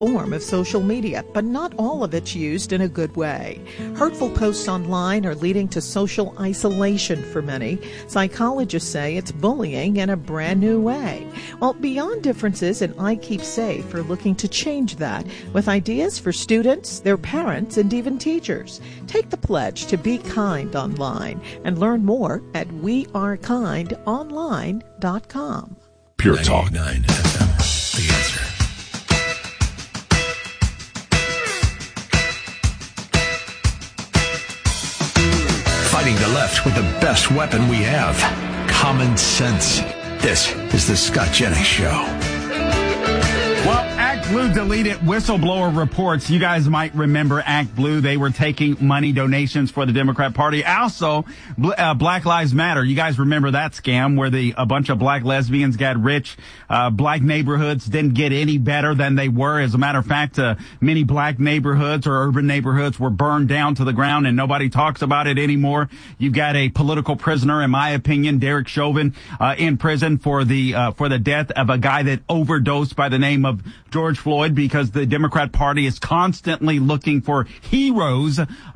form of social media, but not all of it's used in a good way. Hurtful posts online are leading to social isolation for many. Psychologists say it's bullying in a brand new way. Well, Beyond Differences and I Keep Safe are looking to change that with ideas for students, their parents, and even teachers. Take the pledge to be kind online and learn more at wearekindonline.com. Pure Talk. 99 FM. The Answer. Fighting the left with the best weapon we have, common sense. This is the Scott Jennings Show. Well, Act Blue deleted whistleblower reports. You guys might remember Act Blue. They were taking money donations for the Democrat Party. Also, Black Lives Matter. You guys remember that scam where a bunch of black lesbians got rich. Black neighborhoods didn't get any better than they were. As a matter of fact, many black neighborhoods or urban neighborhoods were burned down to the ground and nobody talks about it anymore. You've got a political prisoner, in my opinion, Derek Chauvin, in prison for the death of a guy that overdosed by the name of George Floyd, because the Democrat Party is constantly looking for heroes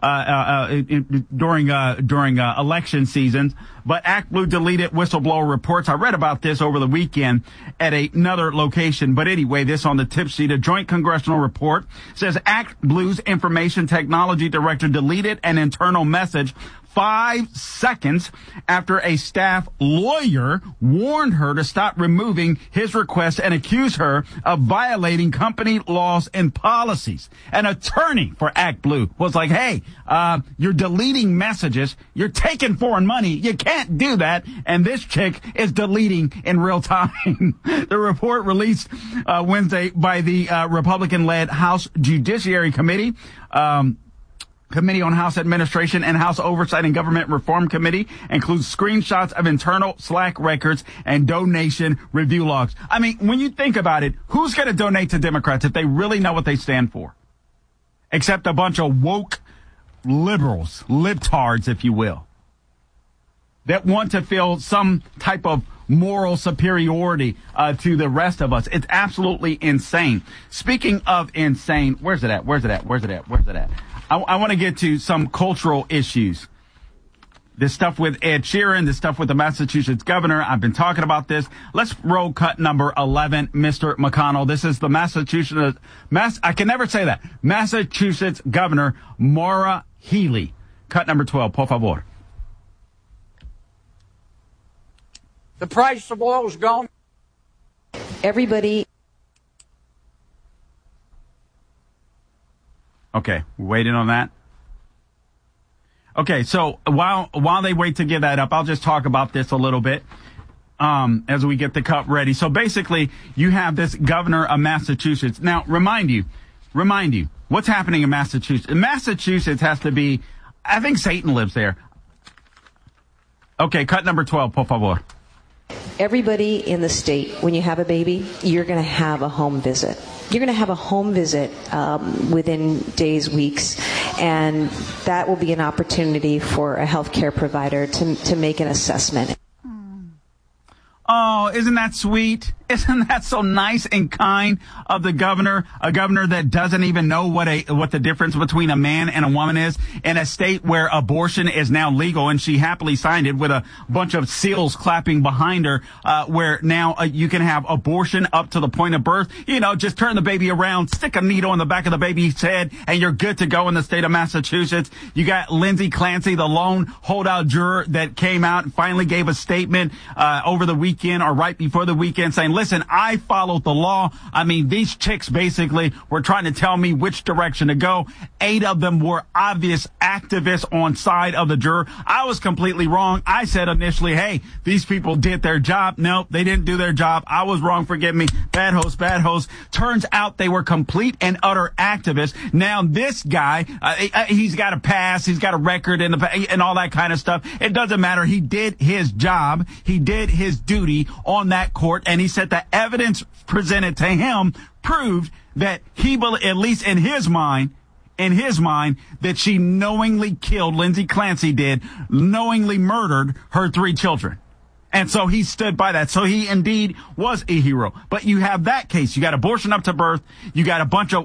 during election seasons. But Act Blue deleted whistleblower reports. I read about this over the weekend at another location. But anyway, this on the tip sheet. A joint congressional report says Act Blue's information technology director deleted an internal message 5 seconds after a staff lawyer warned her to stop removing his request and accused her of violating company laws and policies. An attorney for Act Blue was like, hey, you're deleting messages. You're taking foreign money. You can't do that. And this chick is deleting in real time. The report released Wednesday by the Republican-led House Judiciary Committee, Committee on House Administration and House Oversight and Government Reform Committee, includes screenshots of internal Slack records and donation review logs. I mean, when you think about it, who's going to donate to Democrats if they really know what they stand for? Except a bunch of woke liberals, libtards, if you will, that want to feel some type of moral superiority to the rest of us. It's absolutely insane. Speaking of insane, where's it at? I want to get to some cultural issues. This stuff with Ed Sheeran, this stuff with the Massachusetts governor. I've been talking about this. Let's roll cut number 11, Mr. McConnell. This is the I can never say that. Massachusetts Governor Maura Healey. Cut number 12, por favor. The price of oil's gone. Everybody. Okay, we're waiting on that. Okay, so while they wait to get that up, I'll just talk about this a little bit as we get the cut ready. So basically, you have this governor of Massachusetts. Now, remind you, what's happening in Massachusetts? Massachusetts has to be, I think Satan lives there. Okay, cut number 12, por favor. Everybody in the state, when you have a baby, you're going to have a home visit. You're going to have a home visit within days, weeks, and that will be an opportunity for a healthcare provider to make an assessment. Oh, isn't that sweet? Isn't that so nice and kind of the governor? A governor that doesn't even know what the difference between a man and a woman is, in a state where abortion is now legal, and she happily signed it with a bunch of seals clapping behind her, where now you can have abortion up to the point of birth. You know, just turn the baby around, stick a needle in the back of the baby's head, and you're good to go in the state of Massachusetts. You got Lindsey Clancy, the lone holdout juror that came out and finally gave a statement over the weekend or right before the weekend saying, listen, I followed the law. I mean, these chicks basically were trying to tell me which direction to go. 8 of them were obvious activists on side of the juror. I was completely wrong. I said initially, hey, these people did their job. No, they didn't do their job. I was wrong. Forgive me. Bad host. Turns out they were complete and utter activists. Now this guy, he's got a pass. He's got a record and all that kind of stuff. It doesn't matter. He did his job. He did his duty on that court, and he said the evidence presented to him proved that he, at least in his mind, that she knowingly killed, Lindsey Clancy did, knowingly murdered her 3 children. And so he stood by that. So he indeed was a hero. But you have that case. You got abortion up to birth. You got a bunch of